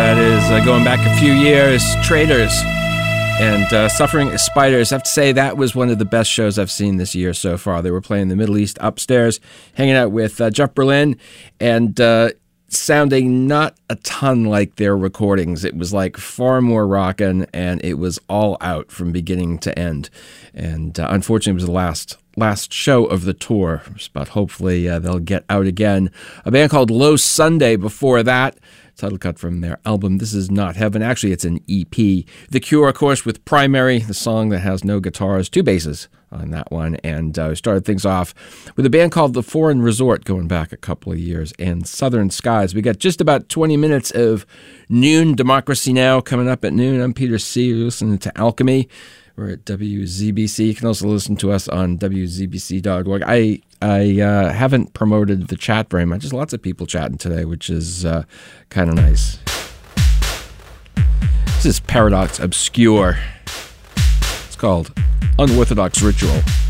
That is going back a few years. Traders and Suffering Spiders. I have to say that was one of the best shows I've seen this year so far. They were playing the Middle East Upstairs, hanging out with Jeff Berlin, and sounding not a ton like their recordings. It was like far more rockin', and it was all out from beginning to end. And unfortunately, it was the last show of the tour, but hopefully they'll get out again. A band called Low Sunday before that. Title cut from their album This Is Not Heaven. Actually, it's an EP. The Cure, of course, with Primary, the song that has no guitars, 2 basses on that one. And started things off with a band called The Foreign Resort, going back a couple of years, and Southern Skies. We got just about 20 minutes of Noon Democracy Now! Coming up at noon. I'm Peter C. You're listening to Alchemy. We're at WZBC. You can also listen to us on WZBC.org. I haven't promoted the chat very much. There's lots of people chatting today, which is kind of nice. This is Paradox Obscure. It's called Unorthodox Ritual.